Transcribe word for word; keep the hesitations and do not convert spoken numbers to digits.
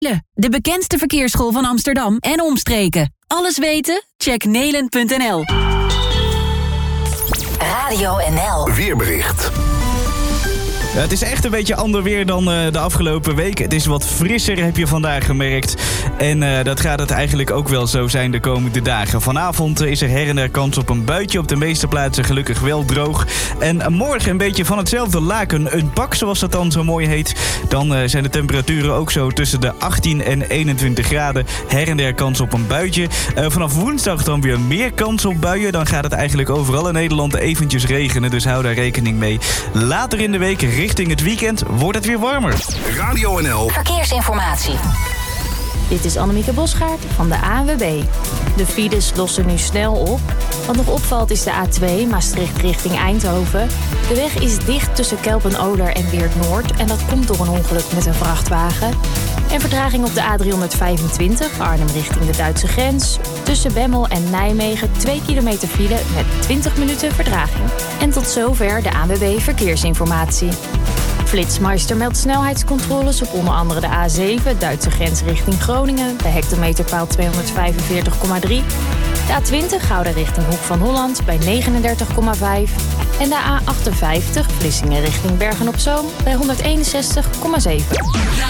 De bekendste verkeersschool van Amsterdam en omstreken. Alles weten? Check Nelen punt n l. Radio N L. Weerbericht. Ja, het is echt een beetje ander weer dan uh, de afgelopen week. Het is wat frisser, heb je vandaag gemerkt. En uh, dat gaat het eigenlijk ook wel zo zijn de komende dagen. Vanavond uh, is er her en der kans op een buitje. Op de meeste plaatsen gelukkig wel droog. En uh, morgen een beetje van hetzelfde laken. Een pak, zoals dat dan zo mooi heet. Dan uh, zijn de temperaturen ook zo tussen de achttien en eenentwintig graden. Her en der kans op een buitje. Uh, vanaf woensdag dan weer meer kans op buien. Dan gaat het eigenlijk overal in Nederland eventjes regenen. Dus hou daar rekening mee. Later in de week, richting het weekend, wordt het weer warmer. Radio N L. Verkeersinformatie. Dit is Annemieke Bosgaard van de A N W B. De files lossen nu snel op. Wat nog opvalt is de A twee, Maastricht richting Eindhoven. De weg is dicht tussen Kelpen-Oler en Weert-Noord. En dat komt door een ongeluk met een vrachtwagen. En vertraging op de A driehonderdvijfentwintig, Arnhem richting de Duitse grens. Tussen Bemmel en Nijmegen twee kilometer file met twintig minuten vertraging. En tot zover de A N W B Verkeersinformatie. Flitsmeister meldt snelheidscontroles op onder andere de A zeven, Duitse grens richting Groningen, bij hectometerpaal tweehonderdvijfenveertig komma drie. De A twintig, Gouda richting Hoek van Holland, bij negenendertig komma vijf. En de A achtenvijftig, Vlissingen richting Bergen op Zoom, bij honderdeenenzestig komma zeven.